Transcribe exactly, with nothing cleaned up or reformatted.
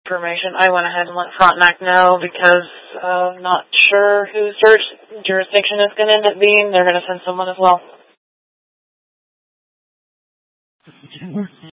information. I went ahead and let Frontenac know because I'm uh, not sure whose jurisdiction it's going to end up being. They're going to send someone as well.